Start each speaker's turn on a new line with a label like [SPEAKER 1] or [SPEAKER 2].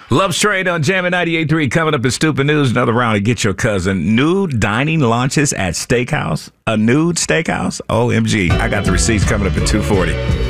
[SPEAKER 1] Love Straight on Jammin' 98.3 coming up in Stupid News. Another round of Get Your Cousin. Nude dining launches at Steakhouse. A nude steakhouse? OMG. I got the receipts coming up at 2:40.